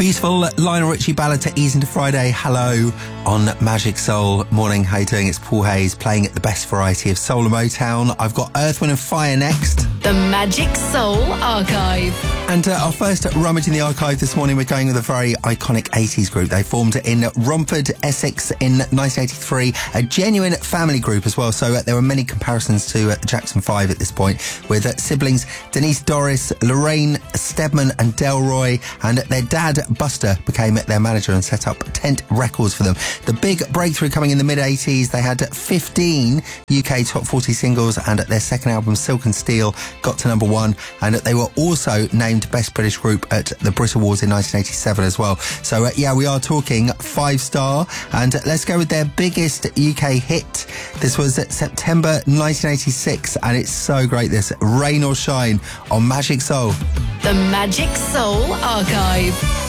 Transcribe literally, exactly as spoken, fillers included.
beautiful Lionel Richie ballad to ease into Friday. Hello on Magic Soul. Morning, how you doing? It's Paul Hayes playing at the best variety of soul and Motown. I've got Earth, Wind and Fire next. The Magic Soul Archive. And uh, our first rummage in the archive this morning, we're going with a very iconic eighties group. They formed in Romford, Essex in nineteen eighty-three, a genuine family group as well. So uh, there were many comparisons to uh, the Jackson Five at this point, with uh, siblings Denise Dorris, Lorraine Stedman and Delroy, and their dad Buster became their manager and set up Tent Records for them. The big breakthrough coming in the mid-eighties, they had fifteen U K top forty singles, and their second album Silk and Steel got to number one, and they were also named Best British Group at the Brit Awards in nineteen eighty-seven as well. So uh, yeah, we are talking five star, and let's go with their biggest U K hit. This was September nineteen eighty-six, and it's so great, this Rain or Shine on Magic Soul. The Magic Soul Archive.